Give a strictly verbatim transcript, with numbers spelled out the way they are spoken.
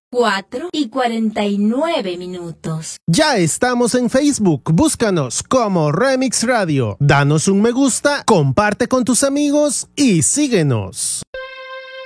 cuatro y cuarenta y nueve minutos. Ya estamos en Facebook, búscanos como Remix Radio. Danos un me gusta, comparte con tus amigos y síguenos.